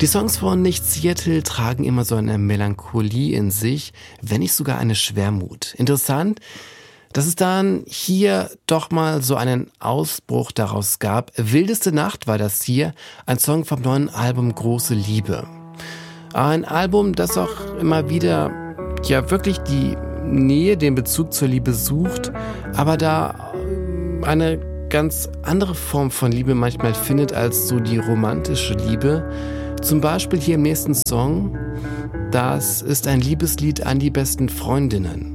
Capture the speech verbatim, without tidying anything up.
Die Songs von Nicht Seattle tragen immer so eine Melancholie in sich, wenn nicht sogar eine Schwermut. Interessant, dass es dann hier doch mal so einen Ausbruch daraus gab. Wildeste Nacht war das hier, ein Song vom neuen Album Große Liebe. Ein Album, das auch immer wieder ja wirklich die Nähe, den Bezug zur Liebe sucht, aber da eine ganz andere Form von Liebe manchmal findet als so die romantische Liebe. Zum Beispiel hier im nächsten Song, das ist ein Liebeslied an die besten Freundinnen.